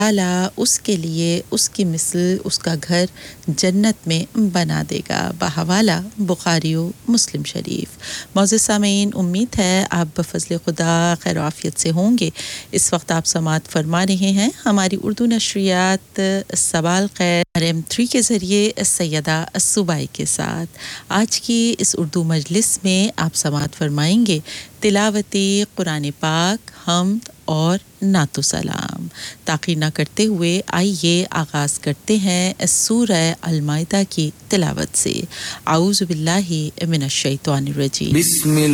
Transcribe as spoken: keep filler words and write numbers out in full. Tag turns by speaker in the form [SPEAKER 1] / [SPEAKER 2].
[SPEAKER 1] ताला उसके लिए उसकी मिसल उसका घर जन्नत में बना देगा। बहवाला बुखारी व मुस्लिम शरीफ। मौजूद सामीन, उम्मीद है आप बफज़ल खुदा खैर आफियत से होंगे। इस वक्त आप समाअत फरमा रहे हैं हमारी उर्दू नशरियात सवाल खैर आर एम थ्री के ज़रिए सैयदा सुबाई के साथ। आज की इस उर्दू मजलिस में आप समाअत फरमाएंगे तिलावती कुरान पाक, हम्द और नातो सलाम। ताख़ीर न करते हुए आइए आगाज़ करते हैं सूरह अल माइदा की तिलावत से। आऊज़ु बिल्लाहि मिनश शैतानिर रजीम।